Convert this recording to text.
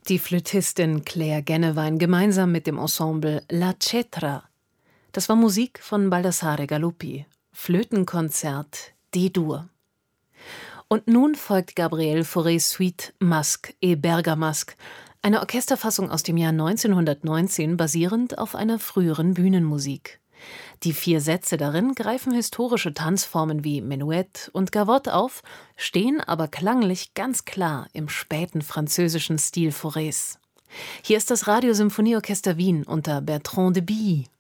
Die Flötistin Claire Gennewein gemeinsam mit dem Ensemble La Cetra. Das war Musik von Baldassare Galuppi. Flötenkonzert D-Dur. Und nun folgt Gabriel Faurés Suite Masque et Bergamasque, eine Orchesterfassung aus dem Jahr 1919, basierend auf einer früheren Bühnenmusik. Die 4 Sätze darin greifen historische Tanzformen wie Menuett und Gavotte auf, stehen aber klanglich ganz klar im späten französischen Stil Faurés. Hier ist das Radiosymphonieorchester Wien unter Bertrand de Billy.